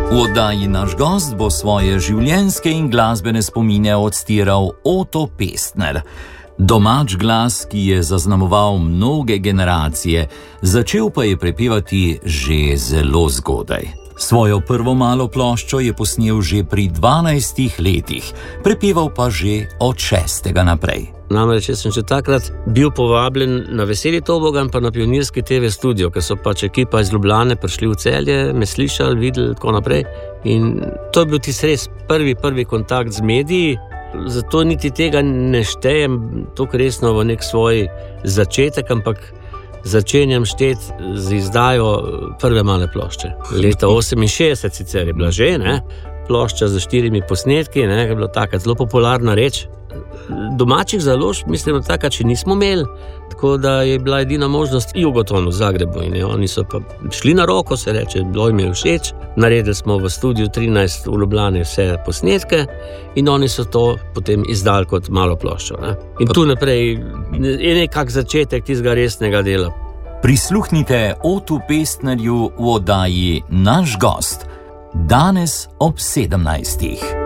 V oddaji Naš gost bo svoje življenjske in glasbene spomine odstiral Oto Pestner. Domač glas, ki je zaznamoval mnoge generacije, začel pa je prepevati že zelo zgodaj. Svojo prvo malo ploščo je posnel že pri 12 letih, prepeval pa že od 6. naprej. Namreč, jaz sem že takrat bil povabljen na Veseli tobogan pa na Pionirski TV studio, ker so pač ekipa iz Ljubljane prišli v Celje, me slišali, videli, tako naprej. In to je bil tisti res prvi kontakt z mediji, zato niti tega ne štejem tako resno v nek svoj začetek, ampak začenjam šteti z izdajo prve male plošče. Leta 68 sicer je bila že, ne? Plošča z 4 posnetki, ne? Je bila taka zelo popularna reč. Domačih založb, mislim, da takrat še nismo imeli, tako da je bila edina možnost Jugoton v Zagrebu in oni so pa šli na roko, se reče, bilo jim je všeč. Naredili smo v studiu 13 v Ljubljani vse posnetke in oni so to potem izdali kot malo ploščo. Ne? In tu naprej je nekak začetek tistega resnega dela. Prisluhnite Otu Pestnerju v oddaji Naš gost, danes ob 17.